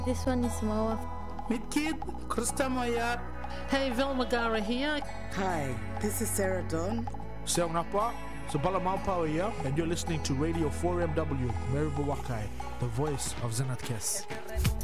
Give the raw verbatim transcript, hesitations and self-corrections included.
This one is Mawa. Meet Kid, Krista Mayat. Hey, Vilma Gara here. Hi, this is Sarah Dawn. Seong Napa, Sabala Maupawa here, and you're listening to Radio four M W, Maribu Wakai, the voice of Zenat Kes.